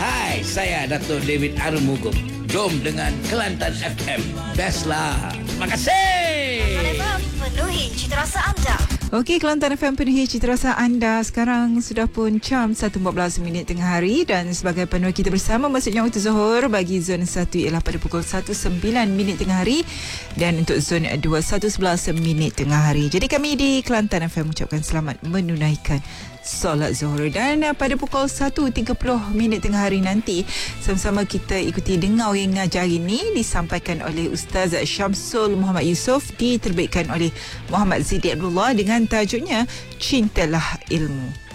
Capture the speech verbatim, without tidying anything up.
Hai, saya Dato' David Arumugum. Jom dengan Kelantan F M. Best lah. Terima kasih. Kelantan F M, penuhi cita rasa anda. Okey, Kelantan F M penuhi cita rasa anda. Sekarang sudah pun jam satu empat belas minit tengah hari dan sebagai penuh kita bersama maksudnya waktu Zuhur bagi zon satu ialah pada pukul satu sembilan minit tengah hari dan untuk zon dua satu sebelas minit tengah hari. Jadi kami di Kelantan F M mengucapkan selamat menunaikan solat Zuhur dan pada pukul satu tiga puluh minit tengah hari nanti sama-sama kita ikuti Dengar yang Ngajar ini disampaikan oleh Ustaz Syamsul Muhammad Yusof, diterbitkan oleh Muhammad Zidi Abdullah dengan tajuknya Cintalah Ilmu.